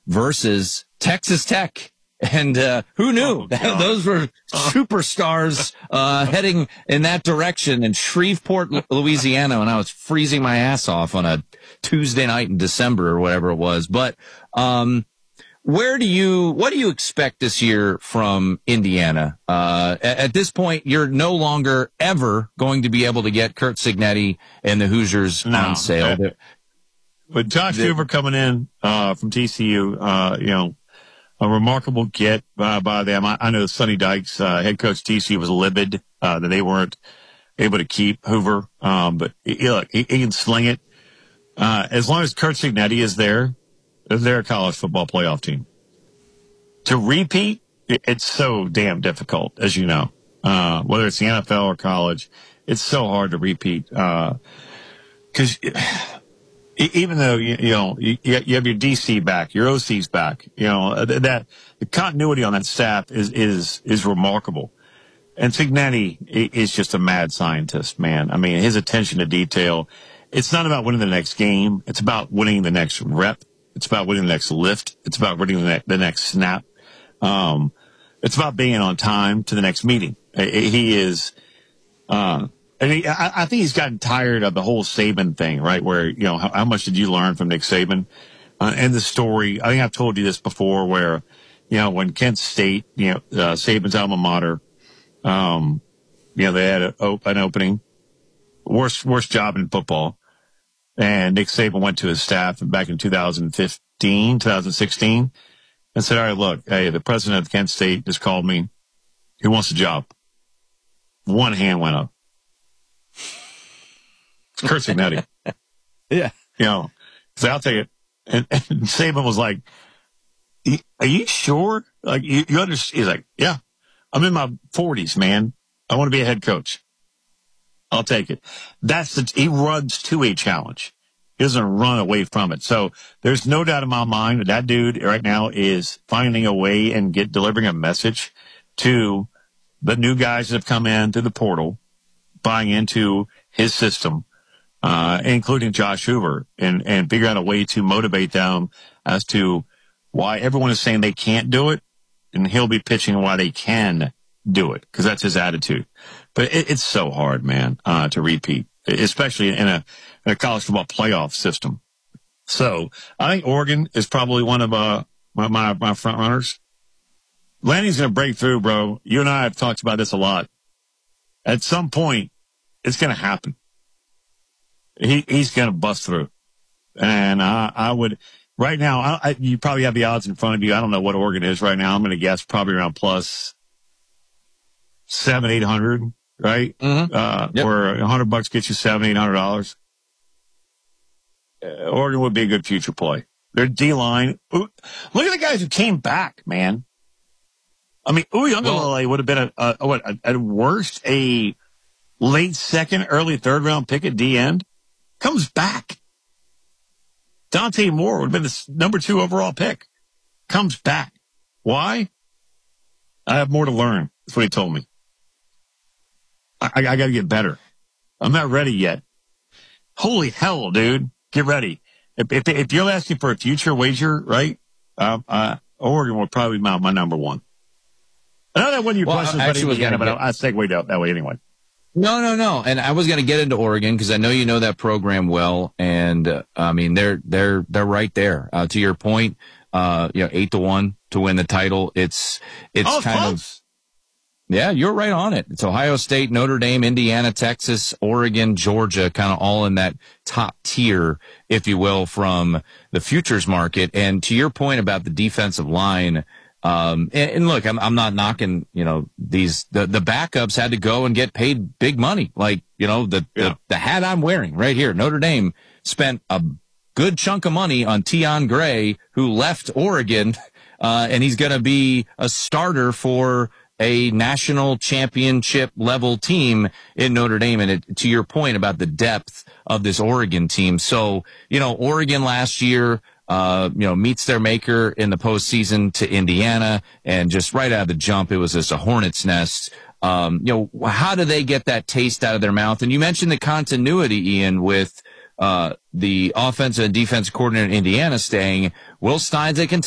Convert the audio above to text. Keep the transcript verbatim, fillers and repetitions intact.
versus Texas Tech. And uh, who knew? Oh, those were superstars uh, heading in that direction in Shreveport, Louisiana, when I was freezing my ass off on a Tuesday night in December or whatever it was. But um, where do you, what do you expect this year from Indiana? Uh, at, at this point, you're no longer ever going to be able to get Curt Cignetti and the Hoosiers no, on sale. But, but Josh the, Hoover coming in uh, from T C U, uh, you know, a remarkable get uh, by them. I, I know Sonny Dykes, uh, head coach T C U, was livid uh, that they weren't able to keep Hoover. Um, but he, look, he, he can sling it. Uh, as long as Curt Cignetti is there, they're a college football playoff team. To repeat, it, it's so damn difficult, as you know. Uh, whether it's the N F L or college, it's so hard to repeat. Uh, cause even though, you, you know, you, you have your D C back, your O C's back, you know, that the continuity on that staff is, is, is remarkable. And Cignetti is just a mad scientist, man. I mean, his attention to detail. It's not about winning the next game. It's about winning the next rep. It's about winning the next lift. It's about winning the, ne- the next snap. Um, it's about being on time to the next meeting. He is, uh, And he, I, I think he's gotten tired of the whole Saban thing, right? Where, you know, how, how much did you learn from Nick Saban? Uh, and the story, I think I've told you this before, where, you know, when Kent State, you know, uh, Saban's alma mater, um, you know, they had a, an opening, worst, worst job in football. And Nick Saban went to his staff back in two thousand fifteen, two thousand sixteen and said, all right, look, hey, the president of Kent State just called me. He wants a job. One hand went up. It's Curt Cignetti. Yeah. You know, so I'll take it. And, and Saban was like, are you sure? Like, you, you understand? He's like, yeah, I'm in my forties, man. I want to be a head coach. I'll take it. That's the, he runs to a challenge. He doesn't run away from it. So there's no doubt in my mind that that dude right now is finding a way and get delivering a message to the new guys that have come in through the portal, buying into his system, uh, including Josh Hoover, and, and figure out a way to motivate them as to why everyone is saying they can't do it. And he'll be pitching why they can do it, because that's his attitude. But it, it's so hard, man, uh, to repeat, especially in a, in a college football playoff system. So I think Oregon is probably one of, uh, my, my, my front runners. Lanny's going to break through, bro. You and I have talked about this a lot. At some point, it's going to happen. He, he's going to bust through. And I, I would, right now, I, I, you probably have the odds in front of you. I don't know what Oregon is right now. I'm going to guess probably around plus seven, eight hundred, right? Mm-hmm. Uh, yep. Where a hundred bucks gets you seven, eight hundred dollars. Uh, Oregon would be a good future play. Their D line. Look at the guys who came back, man. I mean, Uiagalelei well, would have been a, a what at worst a late second, early third round pick at D end. Comes back. Dante Moore would have been the number two overall pick. Comes back. Why? I have more to learn. That's what he told me. I, I, I got to get better. I'm not ready yet. Holy hell, dude! Get ready. If if, if you're asking for a future wager, right? Uh, uh, Oregon will probably be my, my number one. I know that one of your well, questions about Indiana, but I, I segued out that way anyway. No, no, no. And I was going to get into Oregon because I know you know that program well, and uh, I mean they're they're they're right there. Uh, to your point, uh, you know, eight to one to win the title. It's it's oh, kind close. of yeah, you're right on it. It's Ohio State, Notre Dame, Indiana, Texas, Oregon, Georgia, kind of all in that top tier, if you will, from the futures market. And to your point about the defensive line. Um, and, and look, I'm, I'm not knocking, you know, these, the, the backups had to go and get paid big money. Like, you know, the, yeah. the, the hat I'm wearing right here, Notre Dame spent a good chunk of money on Tion Gray, who left Oregon, uh, and he's going to be a starter for a national championship level team in Notre Dame. And it, to your point about the depth of this Oregon team. So, you know, Oregon last year, Uh, you know, meets their maker in the postseason to Indiana, and just right out of the jump, it was just a hornet's nest. Um, you know, how do they get that taste out of their mouth? And you mentioned the continuity, Ian, with uh, the offensive and defensive coordinator in Indiana staying. Will Stein's a